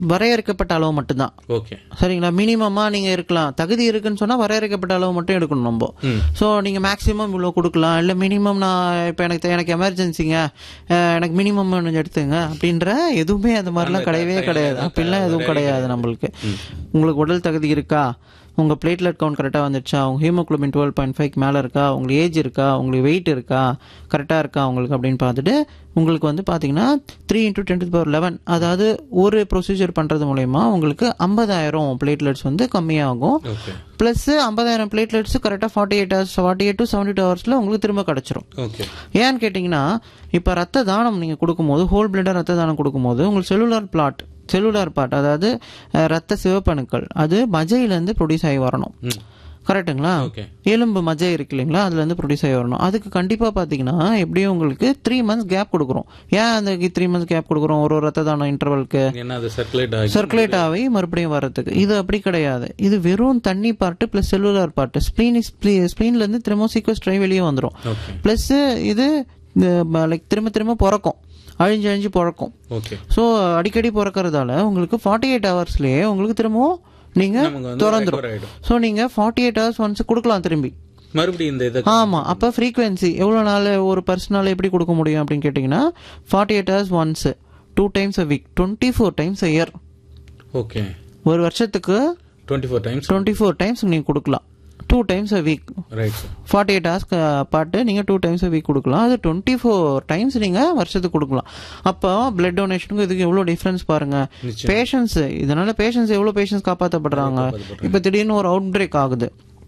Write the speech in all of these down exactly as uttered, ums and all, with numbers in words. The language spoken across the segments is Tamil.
வரையறுக்கப்பட்ட அளவு மட்டும்தான். ஓகே சரிங்களா? மினிமமா நீங்க இருக்கலாம், தகுதி இருக்குன்னு சொன்னா வரையறுக்கப்பட்ட அளவு மட்டும் எடுக்கணும் நம்ம. ஸோ நீங்க மேக்ஸிமம் இவ்வளோ கொடுக்கலாம், இல்லை மினிமம் நான் இப்போ எனக்கு எனக்கு எமர்ஜென்சிங்க எனக்கு மினிமம் எடுத்துங்க அப்படின்ற எதுவுமே அந்த மாதிரிலாம் கிடையவே கிடையாது. அப்படிலாம் எதுவும் கிடையாது நம்மளுக்கு. உங்களுக்கு உடல் தகுதி இருக்கா, உங்கள் பிளேட்லெட் கவுண்ட் கரெக்டாக வந்துடுச்சா, உங்கள் ஹீமோக்ளோபின் டுவெல் பாயிண்ட் ஃபைவ் மேலே இருக்கா, உங்களுக்கு ஏஜ் இருக்கா, உங்களுக்கு வெயிட் இருக்கா, கரெக்டாக இருக்கா உங்களுக்கு அப்படின்னு பார்த்துட்டு உங்களுக்கு வந்து பார்த்தீங்கன்னா three into ten to power eleven, அதாவது ஒரு ப்ரொசீஜர் பண்ணுறது மூலயமா உங்களுக்கு ஐம்பதாயிரம் பிளேட்லெட்ஸ் வந்து கம்மியாகும். ப்ளஸ் ஐம்பதாயிரம் பிளேட்லெட்ஸ் கரெக்டாக forty eight hours forty eight to seventy two ஹவர்ஸில் உங்களுக்கு திரும்ப கிடச்சிரும். ஏன்னு கேட்டிங்கன்னா, இப்போ ரத்த தானம் நீங்கள் கொடுக்கும்போது, ஹோல் பிளட்டாக ரத்த தானம் கொடுக்கும்போது உங்களுக்கு செல்லுலார் பிளாட் செல்லுலார் பார்ட், அதாவது ரத்த சிவப்பணுக்கள், அது மஜையிலேருந்து ப்ரொடியூஸ் ஆகி வரணும். கரெக்டுங்களா? எலும்பு மஜை இருக்கு இல்லைங்களா, அதுலேருந்து ப்ரொடியூஸ் ஆகி வரணும். அதுக்கு கண்டிப்பாக பார்த்தீங்கன்னா எப்படியும் உங்களுக்கு த்ரீ மந்த்ஸ் கேப் கொடுக்குறோம். ஏன் அந்த த்ரீ மந்த்ஸ் கேப் கொடுக்குறோம்? ஒரு ஒரு ரத்த தானம் இன்டர்வலுக்கு சர்க்குலேட் ஆகி மறுபடியும் வர்றதுக்கு. இது அப்படி கிடையாது. இது வெறும் தண்ணி part plus cellular part. Spleen ஸ்ப்ளீன்லேருந்து திரும்ப சீக்வஸ்ட்ரை வெளியே வந்துடும். ப்ளஸ் இது லைக் திரும்ப திரும்ப பிறக்கும், அழிஞ்சு அழிஞ்சு பிறக்கும். ஸோ அடிக்கடி பிறக்கிறதால உங்களுக்கு ஃபார்ட்டி எயிட் ஹவர்ஸ்லேயே உங்களுக்கு திரும்பவும் நீங்கள் திறந்துடும். ஸோ நீங்கள் ஃபார்ட்டி எயிட் ஹவர்ஸ் ஒன்ஸ் கொடுக்கலாம் திரும்பி மறுபடியும் இந்த இது. ஆமாம். அப்போ ஃப்ரீக்வன்சி எவ்வளோ நாள் ஒரு பர்சனால் எப்படி கொடுக்க முடியும் அப்படின்னு கேட்டிங்கன்னா, forty eight hours once, two times a week, twenty four times a year. Okay. ஒரு வருஷத்துக்கு twenty four times twenty four times நீங்கள் கொடுக்கலாம். டூ டைம்ஸ் அ week. Right. Forty eight hours பாட்டு நீங்கள் டூ டைம்ஸ் அ வீக் கொடுக்கலாம். அது டுவெண்ட்டி ஃபோர் டைம்ஸ் நீங்கள் வருஷத்துக்கு கொடுக்கலாம். அப்போ பிளட் டொனேஷனுக்கு இதுக்கு எவ்வளோ டிஃப்ரென்ஸ் பாருங்கள். பேஷண்ட்ஸ் இதனால பேஷண்ட்ஸ் எவ்வளோ பேஷண்ட்ஸ் காப்பாற்றப்படுறாங்க. இப்போ திடீர்னு ஒரு அவுட் பிரேக் ஆகுது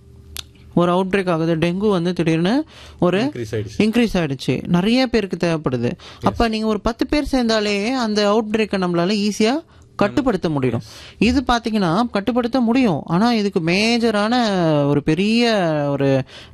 ஒரு அவுட் பிரேக் ஆகுது டெங்கு வந்து திடீர்னு ஒரு இன்க்ரீஸ் ஆயிடுச்சு, நிறைய பேருக்கு தேவைப்படுது. அப்போ நீங்கள் ஒரு பத்து பேர் சேர்ந்தாலே அந்த அவுட் பிரேக்கை நம்மளால ஈஸியாக கட்டுப்படுத்த முடியும். இது பார்த்தீங்கன்னா கட்டுப்படுத்த முடியும், ஆனால் இதுக்கு மேஜரான ஒரு பெரிய ஒரு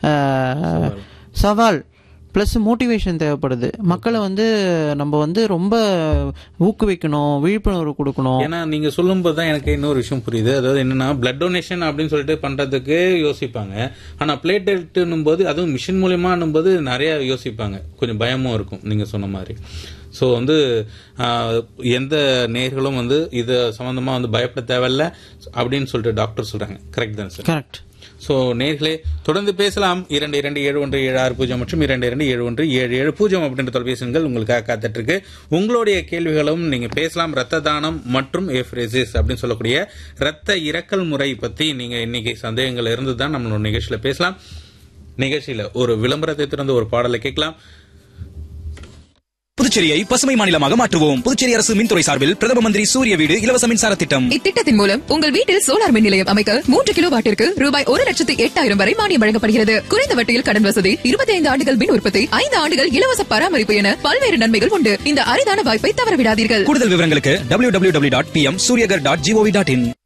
சவால் ப்ளஸ் மோட்டிவேஷன் தேவைப்படுது. மக்களை வந்து நம்ம வந்து ரொம்ப ஊக்குவிக்கணும், விழிப்புணர்வு கொடுக்கணும். ஏன்னா நீங்கள் சொல்லும்போது தான் எனக்கு இன்னொரு விஷயம் புரியுது. அதாவது என்னன்னா, பிளட் டொனேஷன் அப்படின்னு சொல்லிட்டு பண்ணுறதுக்கு யோசிப்பாங்க, ஆனால் பிளேட்லெட்னும் போது அதுவும் மிஷின் மூலியமானும் போது நிறைய யோசிப்பாங்க, கொஞ்சம் பயமும் இருக்கும் நீங்கள் சொன்ன மாதிரி. ஸோ வந்து எந்த நேர்களும் வந்து இது சம்மந்தமாக வந்து பயப்பட தேவையில்ல அப்படின்னு சொல்லிட்டு டாக்டர் சொல்கிறாங்க. கரெக்ட் தானே சார்? கரெக்ட். ஸோ நேர்களே தொடர்ந்து பேசலாம். இரண்டு இரண்டு ஏழு ஒன்று ஏழு ஆறு பூஜ்ஜியம் மற்றும் இரண்டு இரண்டு ஏழு ஒன்று ஏழு ஏழு பூஜ்ஜியம் அப்படின்ற தொலைபேசிகள் உங்களுக்காக காத்துட்டு இருக்கு. உங்களுடைய கேள்விகளும் நீங்கள் பேசலாம். ரத்த தானம் மற்றும் எஃப்ரெசிஸ் அப்படின்னு சொல்லக்கூடிய ரத்த இறக்கல் முறை பற்றி நீங்கள் இன்னைக்கு சந்தேகங்கள் இருந்து தான் நம்மளோட நிகழ்ச்சியில் பேசலாம். நிகழ்ச்சியில் ஒரு விளம்பரத்தை திறந்து ஒரு பாடலை கேட்கலாம். புதுச்சேரியை பசுமை மாநிலமாக மாற்றுவோம். புதுச்சேரி அரசு மின்துறை சார்பில் பிரதம மந்திரி சூரிய வீடு இலவச மின்சார திட்டம். இத்திட்டத்தின் மூலம் உங்கள் வீட்டில் சோலார் மின் நிலையம் அமைக்க மூன்று கிலோ வாட்டிற்கு ரூபாய் ஒரு லட்சத்து எட்டாயிரம் வரை மானியம் வழங்கப்படுகிறது. குறைந்த வட்டியில் கடன் வசதி, இருபத்தி ஐந்து ஆண்டுகள் மின் உற்பத்தி, ஐந்து ஆண்டுகள் இலவச பராமரிப்பு என பல்வேறு நன்மைகள் உண்டு. இந்த அரிதான வாய்ப்பை தவறவிடாதீர்கள். கூடுதல் விவரங்களுக்கு W W W dot B M Surya Ghar dot gov dot in.